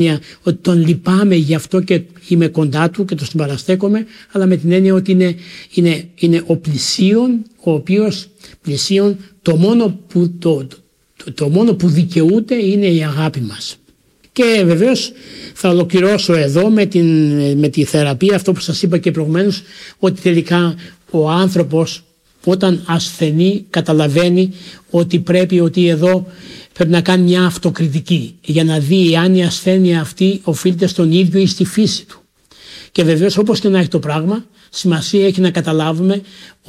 ότι τον λυπάμαι γι' αυτό και είμαι κοντά του και το συμπαραστέκομαι, αλλά με την έννοια ότι είναι ο πλησίον, ο οποίος πλησίον το μόνο που δικαιούται είναι η αγάπη μας. Και βεβαίως θα ολοκληρώσω εδώ με τη θεραπεία, αυτό που σας είπα και προηγουμένως, ότι τελικά ο άνθρωπος όταν ασθενεί καταλαβαίνει ότι εδώ πρέπει να κάνει μια αυτοκριτική για να δει αν η ασθένεια αυτή οφείλεται στον ίδιο ή στη φύση του. Και βεβαίως όπως και να έχει το πράγμα, σημασία έχει να καταλάβουμε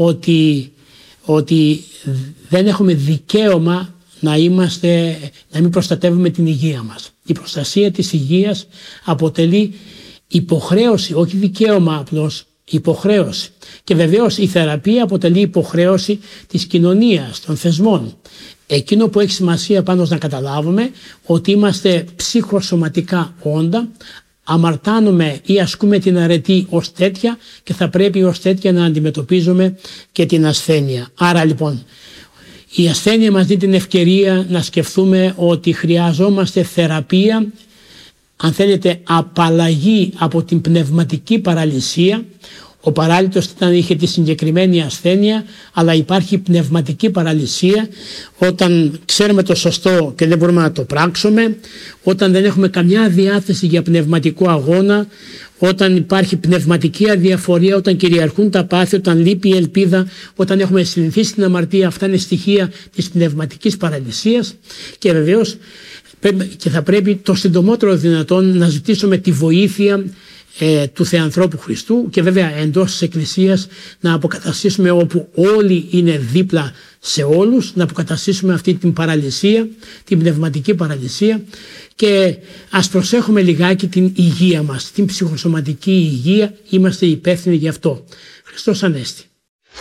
ότι δεν έχουμε δικαίωμα να μην προστατεύουμε την υγεία μας. Η προστασία της υγείας αποτελεί υποχρέωση, όχι δικαίωμα απλώς, υποχρέωση. Και βεβαίως η θεραπεία αποτελεί υποχρέωση της κοινωνίας, των θεσμών. Εκείνο που έχει σημασία πάντως να καταλάβουμε ότι είμαστε ψυχοσωματικά όντα, αμαρτάνουμε ή ασκούμε την αρετή ως τέτοια και θα πρέπει ως τέτοια να αντιμετωπίζουμε και την ασθένεια. Άρα λοιπόν η ασθένεια μας δίνει την ευκαιρία να σκεφτούμε ότι χρειαζόμαστε θεραπεία, αν θέλετε απαλλαγή από την πνευματική παραλυσία. Ο παράλυτος είχε τη συγκεκριμένη ασθένεια, αλλά υπάρχει πνευματική παραλυσία όταν ξέρουμε το σωστό και δεν μπορούμε να το πράξουμε, όταν δεν έχουμε καμιά διάθεση για πνευματικό αγώνα, όταν υπάρχει πνευματική αδιαφορία, όταν κυριαρχούν τα πάθη, όταν λείπει η ελπίδα, όταν έχουμε συνηθίσει στην αμαρτία. Αυτά είναι στοιχεία της πνευματικής παραλυσίας και βεβαίως και θα πρέπει το συντομότερο δυνατόν να ζητήσουμε τη βοήθεια του Θεανθρώπου Χριστού και βέβαια εντός της Εκκλησίας να αποκαταστήσουμε, όπου όλοι είναι δίπλα σε όλους, να αποκαταστήσουμε αυτή την παραλυσία, την πνευματική παραλυσία, και ας προσέχουμε λιγάκι την υγεία μας, την ψυχοσωματική υγεία, είμαστε υπεύθυνοι γι' αυτό. Χριστός Ανέστη.